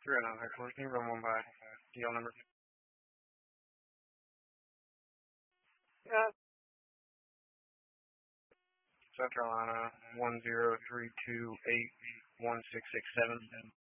309 Hector, can you run one by DL number? Yeah. South Carolina, 103281667.